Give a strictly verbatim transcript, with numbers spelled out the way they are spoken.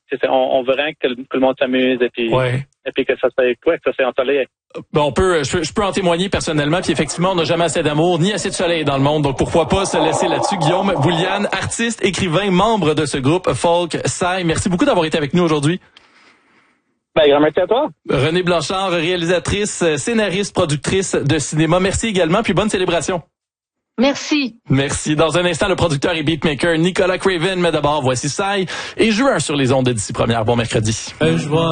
c'est, on, on veut rien que, que le monde s'amuse et puis, ouais. et puis que ça soit, ouais, que ça soit ensoleillé. Ben, on peut, je, je peux en témoigner personnellement, puis effectivement, on n'a jamais assez d'amour ni assez de soleil dans le monde, donc pourquoi pas se laisser là-dessus. Guillaume Bouliane, artiste, écrivain, membre de ce groupe Folk Psy. Merci beaucoup d'avoir été avec nous aujourd'hui. Ben, grand merci à toi. Renée Blanchard, réalisatrice, scénariste, productrice de cinéma. Merci également, puis bonne célébration. Merci. Merci. Dans un instant, le producteur et beatmaker Nicolas Craven, mais d'abord, voici Psy et juin sur les ondes de d'ici première. Bon mercredi. Euh, je vois